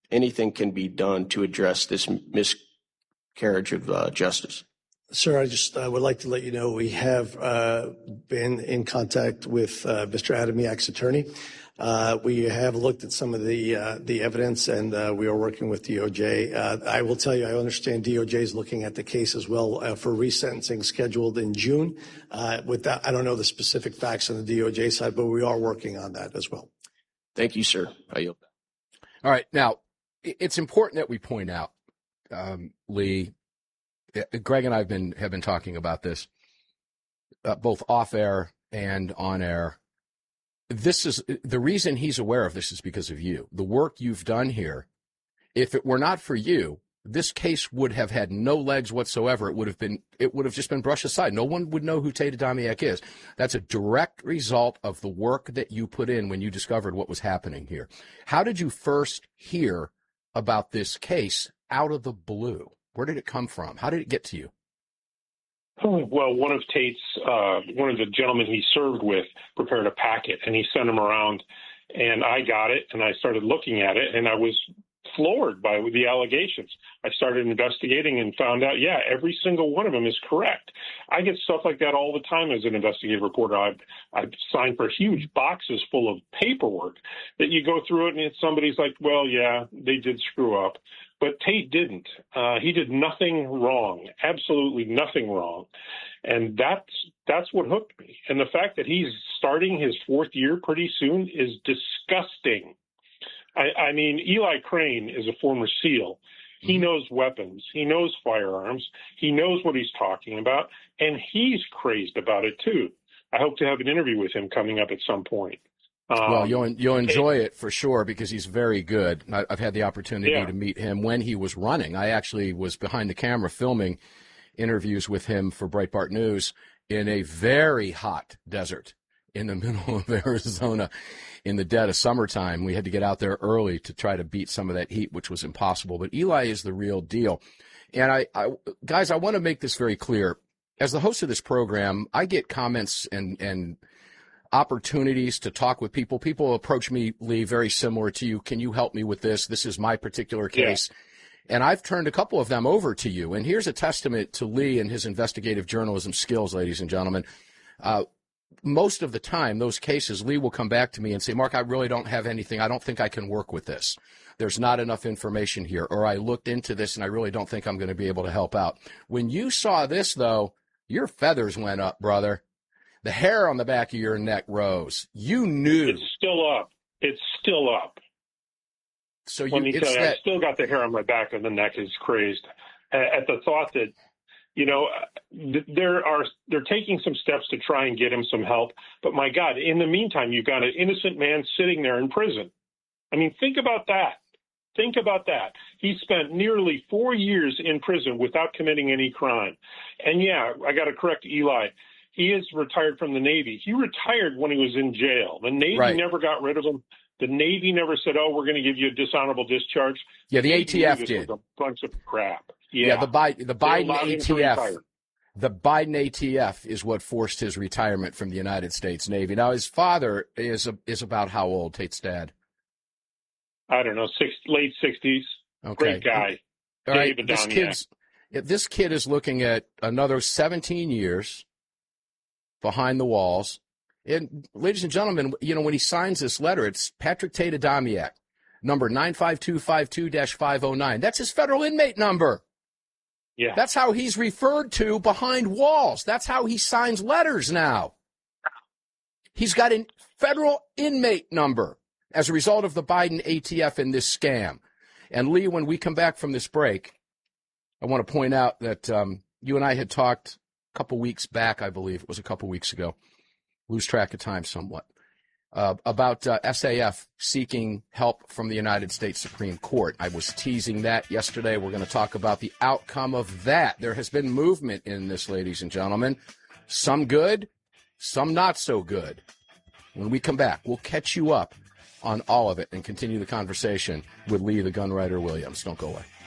anything can be done to address this miscarriage of justice. Sir, I would like to let you know we have been in contact with Mr. Adamiak's attorney. We have looked at some of the evidence, and we are working with DOJ. I will tell you, I understand DOJ is looking at the case as well for resentencing scheduled in June. With that, I don't know the specific facts on the DOJ side, but we are working on that as well. Thank you, sir. I yield. All right. Now, it's important that we point out, Lee, Greg and I have been talking about this both off air and on air. This is the reason he's aware of this is because of you. The work you've done here. If it were not for you, this case would have had no legs whatsoever. It would have just been brushed aside. No one would know who Tate Adamiak is. That's a direct result of the work that you put in when you discovered what was happening here. How did you first hear about this case out of the blue? Where did it come from? How did it get to you? Well, one of the gentlemen he served with prepared a packet, and he sent them around, and I got it, and I started looking at it, and I was floored by the allegations. I started investigating and found out, yeah, every single one of them is correct. I get stuff like that all the time as an investigative reporter. I've signed for huge boxes full of paperwork that you go through it, and somebody's like, well, yeah, they did screw up. But Tate didn't. He did nothing wrong, absolutely nothing wrong. And that's what hooked me. And the fact that he's starting his fourth year pretty soon is disgusting. I mean, Eli Crane is a former SEAL. He knows weapons. He knows firearms. He knows what he's talking about. And he's crazed about it, too. I hope to have an interview with him coming up at some point. Well, you'll enjoy it for sure because he's very good. I've had the opportunity to meet him when he was running. I actually was behind the camera filming interviews with him for Breitbart News in a very hot desert in the middle of Arizona in the dead of summertime. We had to get out there early to try to beat some of that heat, which was impossible. But Eli is the real deal. And guys, I want to make this very clear. As the host of this program, I get comments and opportunities to talk with people. People approach me, Lee, very similar to you. Can you help me with this? This is my particular case. Yeah. And I've turned a couple of them over to you. And here's a testament to Lee and his investigative journalism skills, ladies and gentlemen. Most of the time, those cases, Lee will come back to me and say, Mark, I really don't have anything. I don't think I can work with this. There's not enough information here. Or I looked into this and I really don't think I'm going to be able to help out. When you saw this, though, your feathers went up, brother. The hair on the back of your neck rose. You knew. It's still up. It's still up. So let me tell you, I still got the hair on my back and the neck is crazed at the thought that, you know, they're taking some steps to try and get him some help. But my God, in the meantime, you've got an innocent man sitting there in prison. I mean, think about that. Think about that. He spent nearly 4 years in prison without committing any crime. And yeah, I got to correct Eli. He is retired from the Navy. He retired when he was in jail. The Navy never got rid of him. The Navy never said, oh, we're going to give you a dishonorable discharge. Yeah, the ATF did. Was a bunch of crap. Yeah, the Biden ATF. The Biden ATF is what forced his retirement from the United States Navy. Now, his father is about how old, Tate's dad? I don't know, late 60s. Okay. Great guy. All right. This kid is looking at another 17 years behind the walls. And, ladies and gentlemen, you know, when he signs this letter, it's Patrick Tate Adamiak, number 95252-509. That's his federal inmate number. Yeah. That's how he's referred to behind walls. That's how he signs letters now. He's got a federal inmate number as a result of the Biden ATF and this scam. And, Lee, when we come back from this break, I want to point out that you and I had talked a couple weeks back, I believe. It was a couple weeks ago. Lose track of time somewhat. About SAF seeking help from the United States Supreme Court. I was teasing that yesterday. We're going to talk about the outcome of that. There has been movement in this, ladies and gentlemen. Some good, some not so good. When we come back, we'll catch you up on all of it and continue the conversation with Lee the Gunwriter Williams. Don't go away.